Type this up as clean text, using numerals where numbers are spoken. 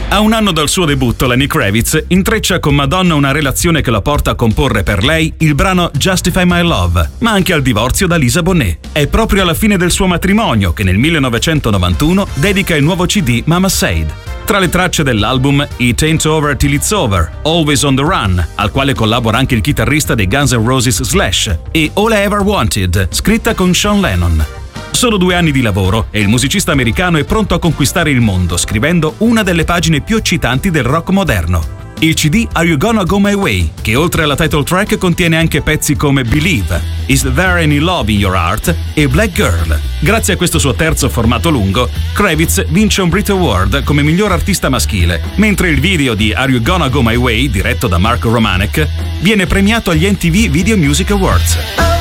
A un anno dal suo debutto, Lenny Kravitz intreccia con Madonna una relazione che la porta a comporre per lei il brano Justify My Love, ma anche al divorzio da Lisa Bonet. È proprio alla fine del suo matrimonio che nel 1991 dedica il nuovo CD Mama Said. Tra le tracce dell'album It Ain't Over Till It's Over, Always on the Run, al quale collabora anche il chitarrista dei Guns N' Roses Slash, e All I Ever Wanted, scritta con Sean Lennon. Solo 2 anni di lavoro e il musicista americano è pronto a conquistare il mondo, scrivendo una delle pagine più eccitanti del rock moderno. Il CD Are You Gonna Go My Way, che oltre alla title track contiene anche pezzi come Believe, Is There Any Love in Your Heart e Black Girl. Grazie a questo suo terzo formato lungo, Kravitz vince un Brit Award come miglior artista maschile, mentre il video di Are You Gonna Go My Way, diretto da Mark Romanek, viene premiato agli MTV Video Music Awards.